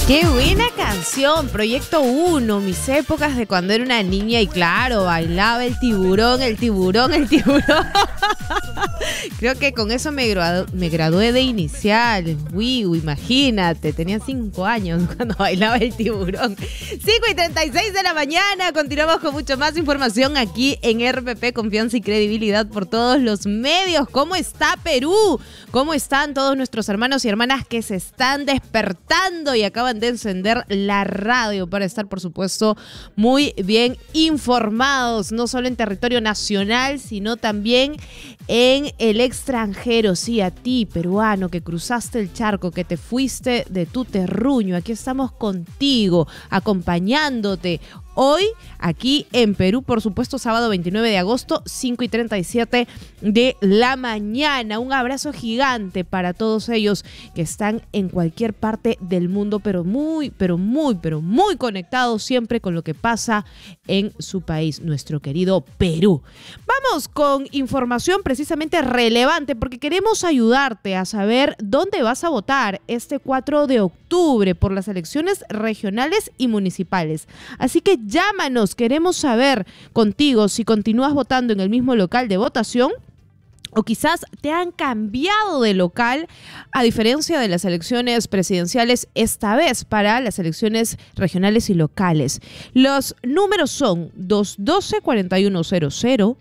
Qué buena canción, Proyecto 1, mis épocas de cuando era una niña y claro, bailaba el tiburón, el tiburón, el tiburón. Creo que con eso me gradué de inicial. Imagínate, tenía 5 años cuando bailaba el tiburón. 5:36 de la mañana, continuamos con mucho más información aquí en RPP, confianza y credibilidad por todos los medios. ¿Cómo está Perú? ¿Cómo están todos nuestros hermanos y hermanas que se están despertando y acaban de encender la radio para estar, por supuesto, muy bien informados, no solo en territorio nacional, sino también en el extranjero? Sí, a ti, peruano, que cruzaste el charco, que te fuiste de tu terruño, aquí estamos contigo, acompañándote. Hoy, aquí en Perú, por supuesto, sábado 29 de agosto, 5:37 de la mañana. Un abrazo gigante para todos ellos que están en cualquier parte del mundo, pero muy conectados siempre con lo que pasa en su país, nuestro querido Perú. Vamos con información precisamente relevante porque queremos ayudarte a saber dónde vas a votar este 4 de octubre por las elecciones regionales y municipales. Así que llámanos, queremos saber contigo si continúas votando en el mismo local de votación o quizás te han cambiado de local a diferencia de las elecciones presidenciales, esta vez para las elecciones regionales y locales. Los números son 212-4100,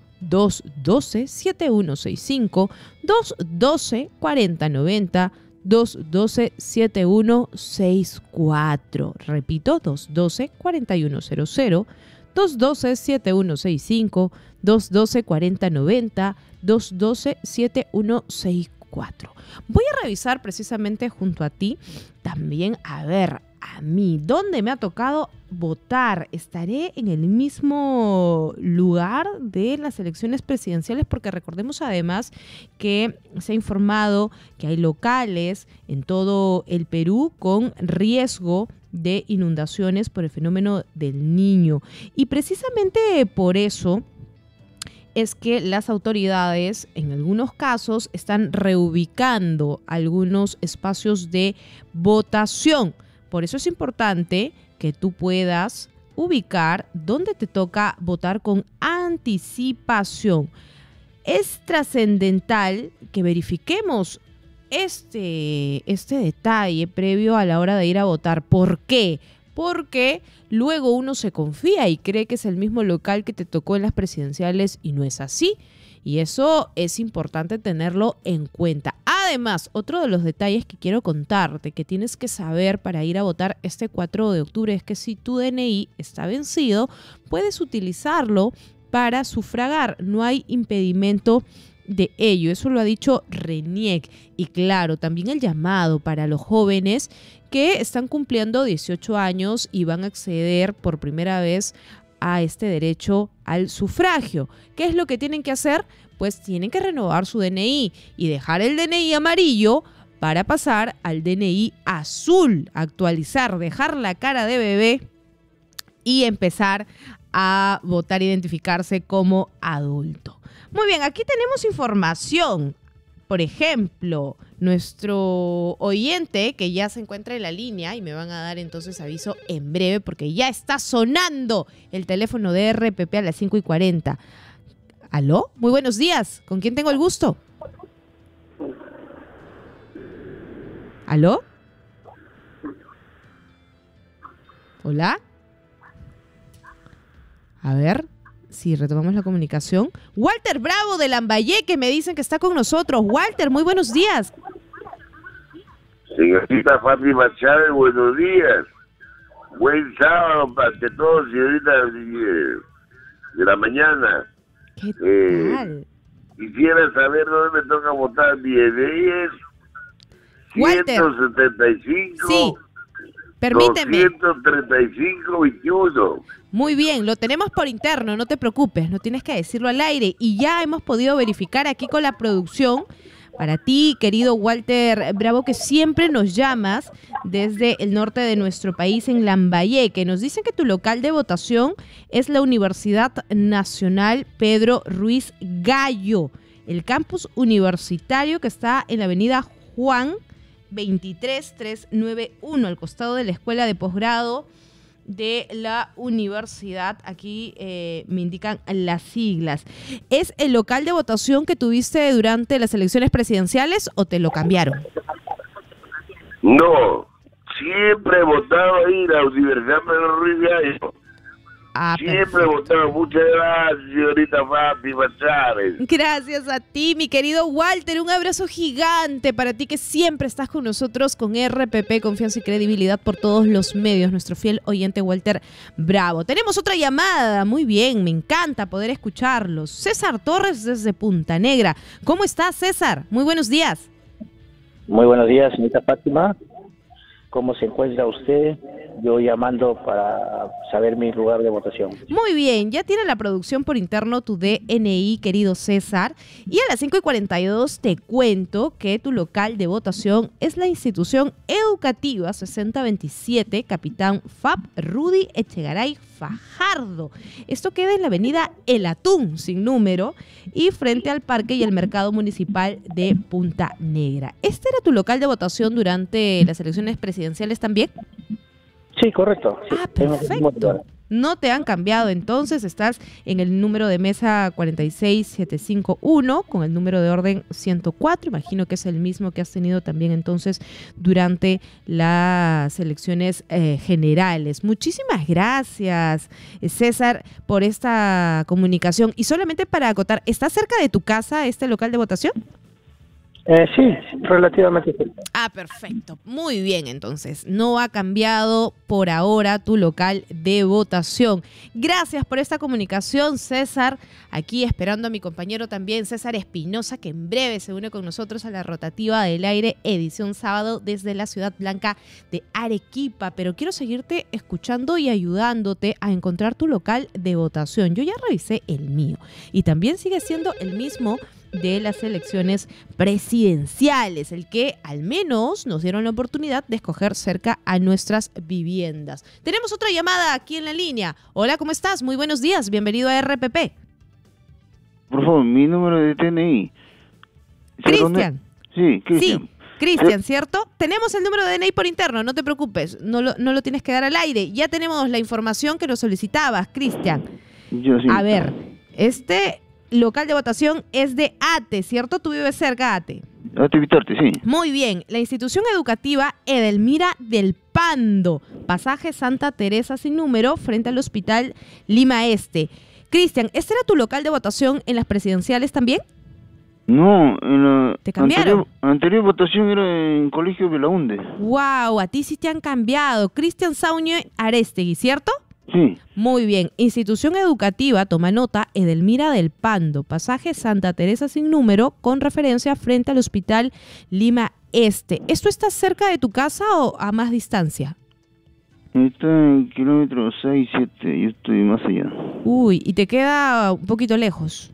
212-7165, 212-4090, 212-7164. Repito, 212-4100, 212-7165, 212-4090, 212-7164. Voy a revisar precisamente junto a ti también, a ver, a mí, ¿dónde me ha tocado votar? ¿Estaré en el mismo lugar de las elecciones presidenciales? Porque recordemos además que se ha informado que hay locales en todo el Perú con riesgo de inundaciones por el fenómeno del Niño. Y precisamente por eso es que las autoridades en algunos casos están reubicando algunos espacios de votación. Por eso es importante que tú puedas ubicar dónde te toca votar con anticipación. Es trascendental que verifiquemos este detalle previo a la hora de ir a votar. ¿Por qué? Porque luego uno se confía y cree que es el mismo local que te tocó en las presidenciales y no es así. Y eso es importante tenerlo en cuenta. Además, otro de los detalles que quiero contarte que tienes que saber para ir a votar este 4 de octubre es que si tu DNI está vencido, puedes utilizarlo para sufragar. No hay impedimento de ello. Eso lo ha dicho RENIEC. Y claro, también el llamado para los jóvenes que están cumpliendo 18 años y van a acceder por primera vez a este derecho al sufragio. ¿Qué es lo que tienen que hacer? Pues tienen que renovar su DNI y dejar el DNI amarillo para pasar al DNI azul, actualizar, dejar la cara de bebé y empezar a votar, identificarse como adulto. Muy bien, aquí tenemos información. Por ejemplo, nuestro oyente que ya se encuentra en la línea y me van a dar entonces aviso en breve porque ya está sonando el teléfono de RPP a las 5:40. ¿Aló? Muy buenos días. ¿Con quién tengo el gusto? ¿Aló? ¿Hola? A ver si retomamos la comunicación. Walter Bravo de Lambayeque me dicen que está con nosotros. Walter, muy buenos días. Señorita Fátima Chávez, buenos días. Buen sábado ante todos, señorita de la mañana. ¿Qué tal? Quisiera saber dónde me toca votar. Mi DNI es Walter. 175. Sí, permíteme. 235-21. Muy bien, lo tenemos por interno, no te preocupes, no tienes que decirlo al aire. Y ya hemos podido verificar aquí con la producción, para ti, querido Walter Bravo, que siempre nos llamas desde el norte de nuestro país, en Lambayeque. Nos dicen que tu local de votación es la Universidad Nacional Pedro Ruiz Gallo, el campus universitario que está en la avenida Juan 23391, al costado de la escuela de posgrado de la universidad. Aquí me indican las siglas. ¿Es el local de votación que tuviste durante las elecciones presidenciales o te lo cambiaron? No, siempre he votado ahí en la Universidad Pedro Ruiz Gallo. Siempre he votado. Muchas gracias, señorita Fátima Chávez. Gracias a ti, mi querido Walter. Un abrazo gigante para ti, que siempre estás con nosotros con RPP, confianza y credibilidad por todos los medios. Nuestro fiel oyente Walter Bravo. Tenemos otra llamada. Muy bien, me encanta poder escucharlos. César Torres desde Punta Negra. ¿Cómo estás, César? Muy buenos días. Muy buenos días, señorita Fátima. ¿Cómo se encuentra usted? Yo llamando para saber mi lugar de votación. Muy bien, ya tiene la producción por interno tu DNI, querido César. Y a las 5:42 te cuento que tu local de votación es la institución educativa 6027, Capitán Fab Rudy Echegaray Fajardo. Esto queda en la avenida El Atún, sin número, y frente al parque y el mercado municipal de Punta Negra. ¿Este era tu local de votación durante las elecciones presidenciales también? Sí, correcto. Sí, perfecto. No te han cambiado, entonces estás en el número de mesa 46751 con el número de orden 104. Imagino que es el mismo que has tenido también entonces durante las elecciones generales. Muchísimas gracias, César, por esta comunicación. Y solamente para acotar, ¿está cerca de tu casa este local de votación? Sí, relativamente cerca. Perfecto. Muy bien, entonces. No ha cambiado por ahora tu local de votación. Gracias por esta comunicación, César. Aquí esperando a mi compañero también, César Espinosa, que en breve se une con nosotros a la rotativa del aire, edición sábado desde la Ciudad Blanca de Arequipa. Pero quiero seguirte escuchando y ayudándote a encontrar tu local de votación. Yo ya revisé el mío y también sigue siendo el mismo de las elecciones presidenciales, el que al menos nos dieron la oportunidad de escoger cerca a nuestras viviendas. Tenemos otra llamada aquí en la línea. Hola, ¿cómo estás? Muy buenos días, bienvenido a RPP. Por favor, mi número de DNI. Cristian. Sí, Cristian. Sí, Cristian, ¿cierto? Tenemos el número de DNI por interno, no te preocupes, no lo tienes que dar al aire. Ya tenemos la información que nos solicitabas, Cristian. Yo sí. A ver, este local de votación es de ATE, ¿cierto? Tú vives cerca de ATE. ATE Vitarte, sí. Muy bien. La institución educativa Edelmira del Pando, pasaje Santa Teresa sin número, frente al Hospital Lima Este. Cristian, ¿este era tu local de votación en las presidenciales también? No, en la ¿Te cambiaron? Anterior votación era en Colegio Belaunde. Wow, a ti sí te han cambiado. Cristian Saúñez Arestegui, ¿cierto? Sí. Muy bien. Institución educativa, toma nota, Edelmira del Pando, pasaje Santa Teresa sin número, con referencia frente al Hospital Lima Este. ¿Esto está cerca de tu casa o a más distancia? Está en kilómetros 6, 7, yo estoy más allá. Uy, y te queda un poquito lejos.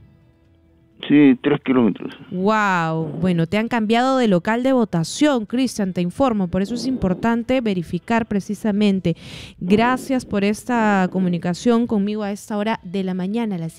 Sí, 3 kilómetros. Wow, bueno, te han cambiado de local de votación, Cristian, te informo, por eso es importante verificar precisamente. Gracias por esta comunicación conmigo a esta hora de la mañana, a las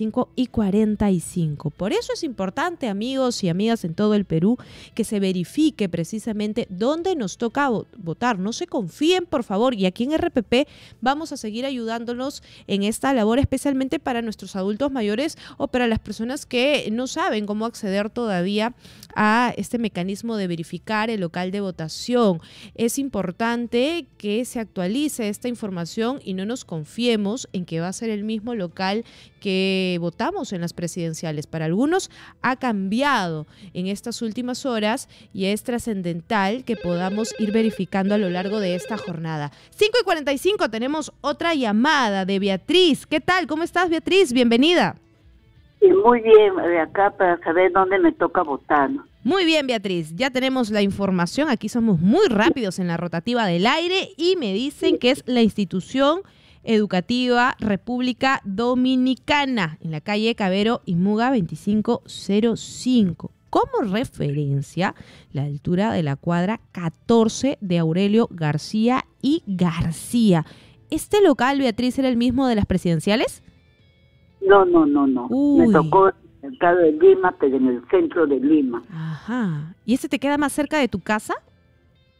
5:45. Por eso es importante, amigos y amigas en todo el Perú, que se verifique precisamente dónde nos toca votar. No se confíen, por favor, y aquí en RPP vamos a seguir ayudándolos en esta labor, especialmente para nuestros adultos mayores o para las personas que no saben cómo acceder todavía a este mecanismo de verificar el local de votación. Es importante que se actualice esta información y no nos confiemos en que va a ser el mismo local que votamos en las presidenciales. Para algunos ha cambiado en estas últimas horas y es trascendental que podamos ir verificando a lo largo de esta jornada. 5:45, tenemos otra llamada de Beatriz. ¿Qué tal? ¿Cómo estás, Beatriz? Bienvenida. Muy bien, de acá para saber dónde me toca votar. Muy bien, Beatriz, ya tenemos la información. Aquí somos muy rápidos en la rotativa del aire y me dicen que es la institución educativa República Dominicana, en la calle Cabero y Muga 2505. Como referencia, la altura de la cuadra 14 de Aurelio García y García. ¿Este local, Beatriz, era el mismo de las presidenciales? No. Uy. Me tocó en el mercado de Lima, pero en el centro de Lima. Ajá. ¿Y ese te queda más cerca de tu casa?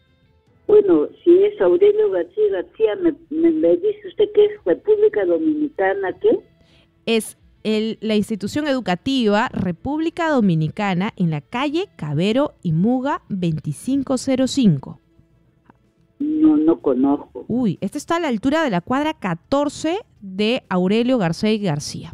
Bueno, si es Aurelio García, me dice usted que es República Dominicana, ¿qué? Es la institución educativa República Dominicana en la calle Cabero y Muga 2505. No conozco. Uy, este está a la altura de la cuadra 14 de Aurelio García.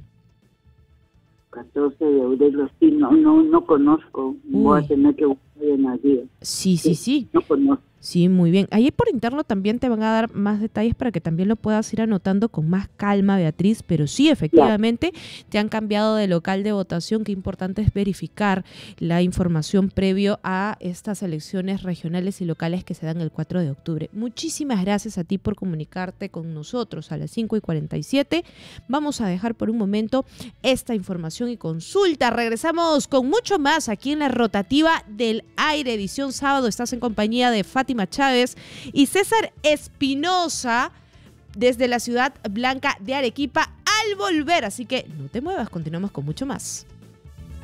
14 de Aurelio, sí, no conozco. Voy a tener que buscar en la guía. Sí. No conozco. Sí, muy bien. Ahí por interno también te van a dar más detalles para que también lo puedas ir anotando con más calma, Beatriz, pero sí, efectivamente, te han cambiado de local de votación. Qué importante es verificar la información previo a estas elecciones regionales y locales que se dan el 4 de octubre. Muchísimas gracias a ti por comunicarte con nosotros a las 5:47. Vamos a dejar por un momento esta información y consulta. Regresamos con mucho más aquí en la rotativa del aire, edición sábado. Estás en compañía de Fátima Chávez y César Espinosa desde la ciudad blanca de Arequipa al volver. Así que no te muevas, continuamos con mucho más.